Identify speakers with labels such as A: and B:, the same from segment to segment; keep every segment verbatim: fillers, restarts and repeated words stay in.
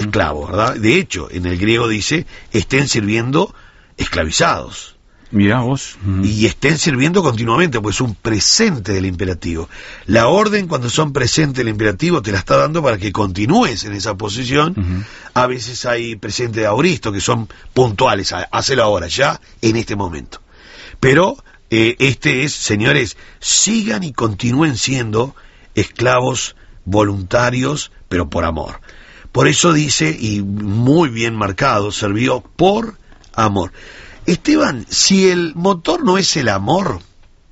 A: esclavos, ¿verdad? De hecho, en el griego dice, estén sirviendo esclavizados.
B: Mirá vos. Uh-huh.
A: Y estén sirviendo continuamente, pues es un presente del imperativo. La orden, cuando son presente del imperativo, te la está dando para que continúes en esa posición. Uh-huh. A veces hay presente de auristo, que son puntuales, hacelo ahora, ya, en este momento. Pero eh, este es, señores, sigan y continúen siendo esclavos voluntarios, pero por amor. Por eso dice, y muy bien marcado, servió por amor. Esteban, si el motor no es el amor,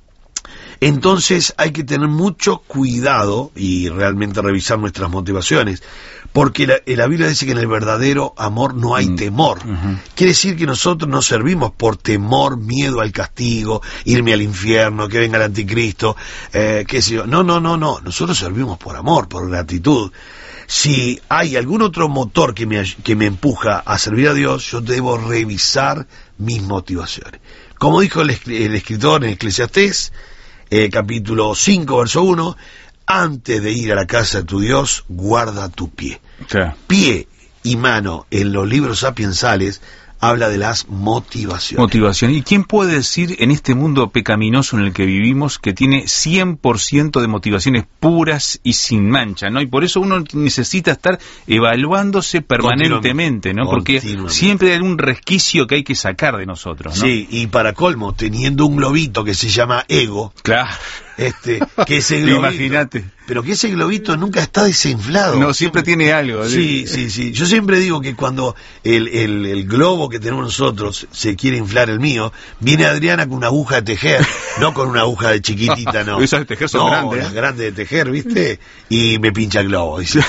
A: entonces hay que tener mucho cuidado y realmente revisar nuestras motivaciones, porque la, la Biblia dice que en el verdadero amor no hay temor. Uh-huh. Quiere decir que nosotros no servimos por temor, miedo al castigo, irme al infierno, que venga el anticristo, eh, qué sé yo. No, no, no, no. Nosotros servimos por amor, por gratitud. Si hay algún otro motor que me, que me empuja a servir a Dios, yo debo revisar mis motivaciones. Como dijo el, el escritor en Eclesiastés, eh, capítulo cinco, verso uno, antes de ir a la casa de tu Dios, guarda tu pie. Sí. Pie y mano en los libros sapiensales habla de las motivaciones.
B: Motivación. ¿Y quién puede decir en este mundo pecaminoso en el que vivimos que tiene cien por ciento de motivaciones puras y sin mancha, ¿no? Y por eso uno necesita estar evaluándose permanentemente, ¿no? Porque siempre hay un resquicio que hay que sacar de nosotros, ¿no?
A: Sí, y para colmo, teniendo un globito que se llama ego.
B: Claro.
A: Este, que ese globito,
B: imagínate.
A: Pero que ese globito nunca está desinflado.
B: No, siempre tiene algo.
A: Sí, sí, sí. Yo siempre digo que cuando el, el, el globo que tenemos nosotros se quiere inflar el mío, viene Adriana con una aguja de tejer, no con una aguja de chiquitita, no.
B: Esas de tejer son
A: no,
B: grandes.
A: las grandes de tejer, ¿viste? Y me pincha el globo. Dice.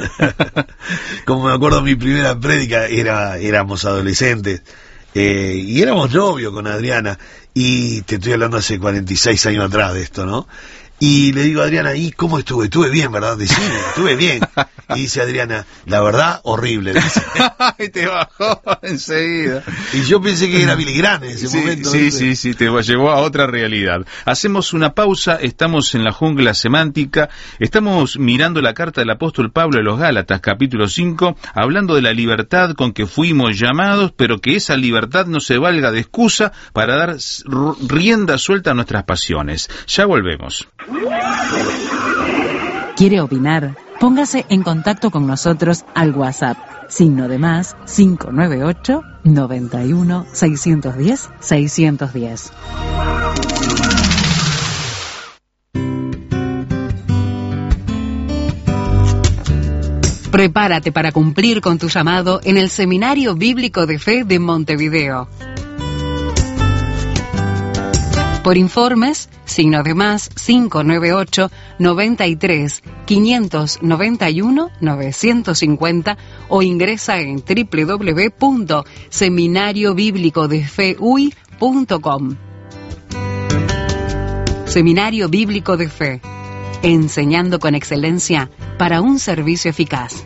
A: Como me acuerdo mi primera prédica, era, éramos adolescentes. Eh, y éramos novios con Adriana, y te estoy hablando hace cuarenta y seis años atrás de esto, ¿no? Y le digo a Adriana, ¿y cómo estuve? Estuve bien, ¿verdad? Decime, estuve bien. Y dice Adriana, la verdad, horrible.
B: Y te bajó enseguida.
A: Y yo pensé que era Billy Graham en ese
B: sí,
A: momento.
B: Sí,
A: ¿viste?
B: sí, sí, te llevó a otra realidad. Hacemos una pausa, estamos en la jungla semántica, estamos mirando la carta del apóstol Pablo a los Gálatas, capítulo cinco, hablando de la libertad con que fuimos llamados, pero que esa libertad no se valga de excusa para dar rienda suelta a nuestras pasiones. Ya volvemos.
C: ¿Quiere opinar? Póngase en contacto con nosotros al WhatsApp, signo de más cinco nueve ocho, noventa y uno, seiscientos diez, seiscientos diez. Prepárate para cumplir con tu llamado en el Seminario Bíblico de Fe de Montevideo. Por informes, signo de más cinco nueve ocho, noventa y tres, quinientos noventa y uno, novecientos cincuenta o ingresa en doble u doble u doble u punto seminario bíblico de fe u i punto com. Seminario Bíblico de Fe, enseñando con excelencia para un servicio eficaz.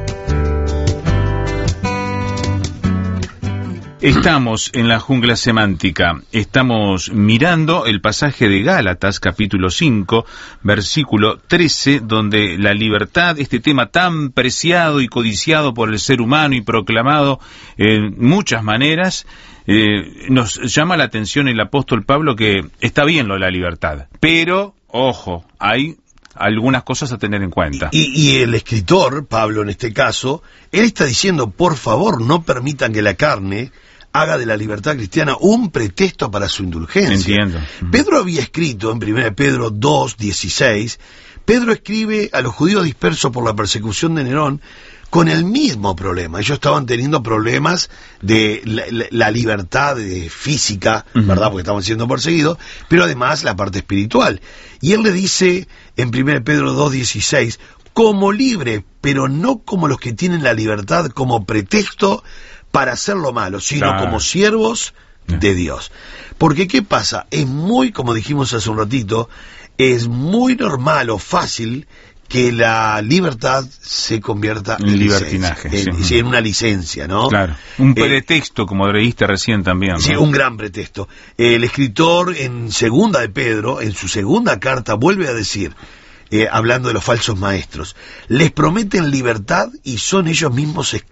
B: Estamos en la jungla semántica, estamos mirando el pasaje de Gálatas, capítulo cinco, versículo trece, donde la libertad, este tema tan preciado y codiciado por el ser humano y proclamado en muchas maneras, eh, nos llama la atención el apóstol Pablo que está bien lo de la libertad, pero, ojo, hay algunas cosas a tener en cuenta.
A: Y, y el escritor, Pablo en este caso, él está diciendo, por favor, no permitan que la carne haga de la libertad cristiana un pretexto para su indulgencia.
B: Entiendo.
A: Pedro había escrito en primera de Pedro dos, dieciséis, Pedro escribe a los judíos dispersos por la persecución de Nerón con el mismo problema. Ellos estaban teniendo problemas de la, la, la libertad de física, uh-huh. ¿verdad? Porque estaban siendo perseguidos, pero además la parte espiritual. Y él le dice en primera de Pedro dos, dieciséis, como libre, pero no como los que tienen la libertad como pretexto para hacer lo malo, sino claro. como siervos de Dios. Porque ¿qué pasa? Es muy, como dijimos hace un ratito, es muy normal o fácil que la libertad se convierta en,
B: en libertinaje,
A: en,
B: sí.
A: sí, en una licencia, ¿no?
B: Claro, un
A: eh,
B: pretexto, como leíste recién también, ¿no?
A: Sí, un gran pretexto. El escritor en segunda de Pedro, en su segunda carta, vuelve a decir, eh, hablando de los falsos maestros, les prometen libertad y son ellos mismos esclavos.